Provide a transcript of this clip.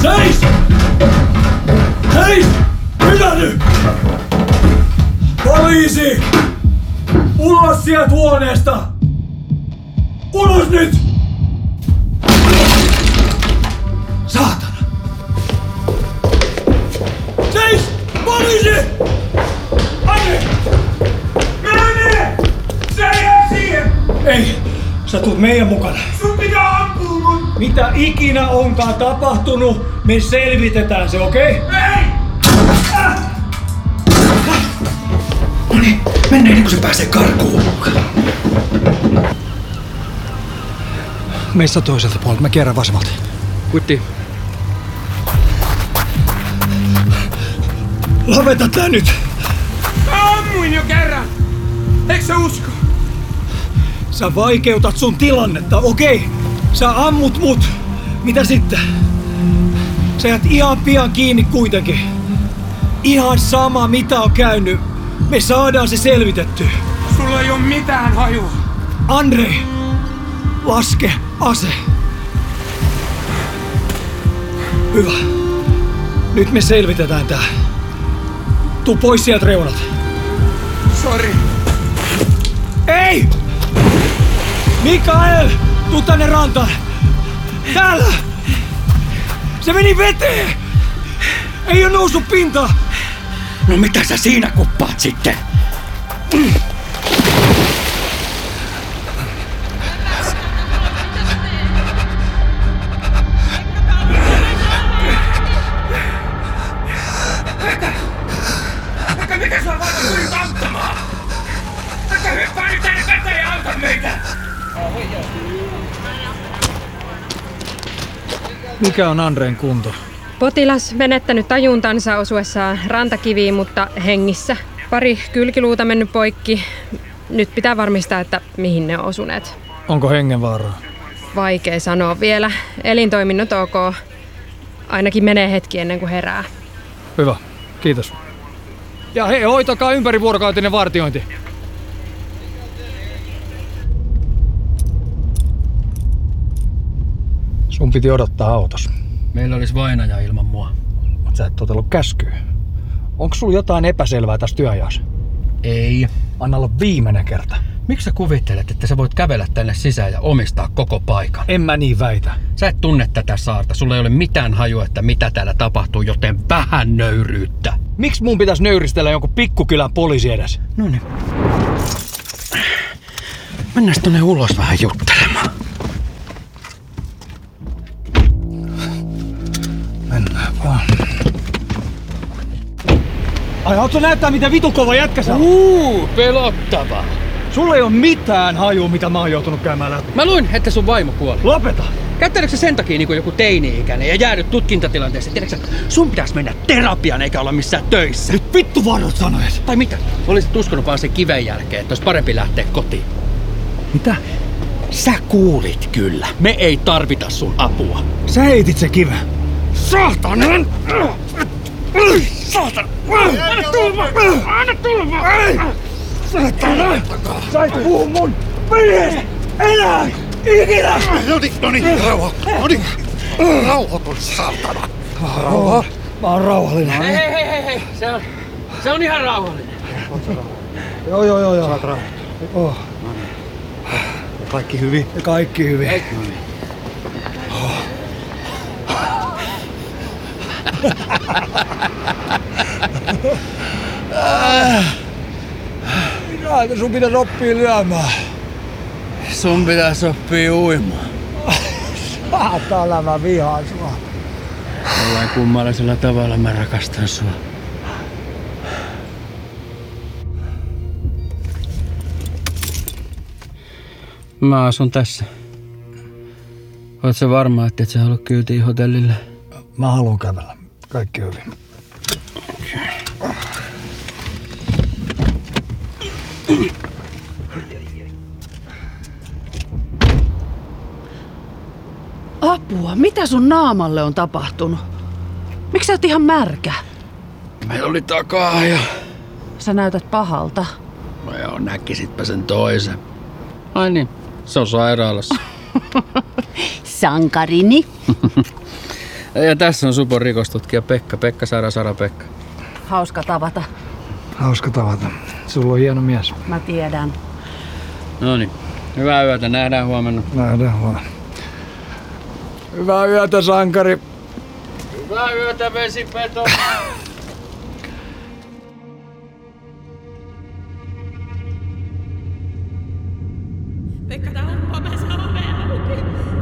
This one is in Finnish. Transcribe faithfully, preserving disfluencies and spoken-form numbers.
Seis! Seis! Pysähdy! Poliisi! Ulos sieltä huoneesta! Ulos nyt! Saatana! Seis! Poliisi! Anne! Anne! Se jää siihen! Ei! Sä tulet meidän mukana. Sun pitää ampua mun! Mitä ikinä onkaan tapahtunut, me selvitetään se, okei? Okay? Ei! Äh! No niin, mennään ennen kuin se pääsee karkuun. Meissä toiselta puolelta, mä kierrän vasemmalta. Kuitti. Lopeta tää nyt! Mä ammuin jo kerran! Eikö sä usko? Sä vaikeutat sun tilannetta, okei? Sä ammut mut. Mitä sitten? Sä jäät ihan pian kiinni kuitenkin. Ihan sama mitä on käynyt. Me saadaan se selvitetty. Sulla ei oo mitään hajua. Andrei, laske ase. Hyvä. Nyt me selvitetään tää. Tuu pois sieltä reunat. Sori. Ei! Mikael! Tuu tänne rantaan! Täällä! Se meni veteen! Ei oo noussut pintaan! No mitä sä siinä kuppaat sitten? Vaikka mitä sä vaan tulit auttamaan? Vaikka hyppää nyt tänne veteen ja auta meitä! Mikä on Andreen kunto? Potilas menettänyt tajuntansa osuessaan rantakiviin, mutta hengissä. Pari kylkiluuta mennyt poikki. Nyt pitää varmistaa, että mihin ne on osuneet. Onko hengenvaaraa? Vaikea sanoa vielä. Elintoiminnot ok. Ainakin menee hetki ennen kuin herää. Hyvä, kiitos. Ja hei, hoitakaa ympärivuorokautinen vartiointi. Sun piti odottaa autossa. Meillä olisi vainaja ilman mua. Mut sä et totellut käskyä. Onko sulla jotain epäselvää tässä työajassa? Ei. Anna olla viimeinen kerta. Miksi sä kuvittelet, että sä voit kävellä tänne sisään ja omistaa koko paikan? En mä niin väitä. Sä et tunne tätä saarta. Sulla ei ole mitään hajua, että mitä täällä tapahtuu, joten vähän nöyryyttä. Miksi mun pitäisi nöyristellä jonkun pikkukylän poliisi edes? No niin. Mennään tonne ulos vähän juttelemaan. Mennään vaan. Ai, haluatko näyttää mitä vitun kova jätkä sä oot? Uuu, pelottava. Sulla ei oo mitään hajua, mitä mä oon joutunut käymään läpi. Mä luin, että sun vaimo kuoli. Lopeta! Käyttääkö sen takia niin kuin joku teini-ikäinen ja jäänyt tutkintatilanteessa? Tiedätkö, sun pitäisi mennä terapiaan eikä olla missään töissä. Nyt vittu varot sanois! Tai mitä? Olisit uskonut vaan sen kiven jälkeen, että olisi parempi lähteä kotiin. Mitä? Sä kuulit kyllä. Me ei tarvita sun apua. Sä heitit se kiven. Saatanan! Saatana! Anna tulma! Anna tulma! Saatana! Sä et puhu mun veljestä enää! Ikinä! Noniin, noniin, rauha! Noniin! Rauhoitun, saatana! Rauha? Mä oon rauhallinen. Hei, hei, hei, hei, hei! Se on, se on ihan rauhallinen. Joo, joo, joo, joo. Saat rauhoittua. Oh. Kaikki hyvin? Kaikki hyvin. Hei. Mitä sun pitäis oppia lyömään? Sun pitäis oppia uimaan. Saatana, mä vihaan sua. Jollain kummallisella tavalla mä rakastan sua. Mä asun tässä. Oot sä varma, että et sä halua kyytiin hotellille? Mä haluan kävellä. Kaikki hyvin. Apua, mitä sun naamalle on tapahtunut? Miksi sä oot ihan märkä? Meillä oli takaa ja... Sä näytät pahalta. No joo, näkisitpä sen toisen. Ai niin, se on sairaalassa. Sankarini. Ja tässä on Supon rikostutkija Pekka. Pekka Saara, Sara Pekka. Hauska tavata. Hauska tavata. Sulla on hieno mies. Mä tiedän. No niin. Hyvää yötä. Nähdään huomenna. Nähdään huomenna. Hyvää yötä, sankari. Hyvää yötä, vesipeto. Pekka, tää on, mä saan ovea auki.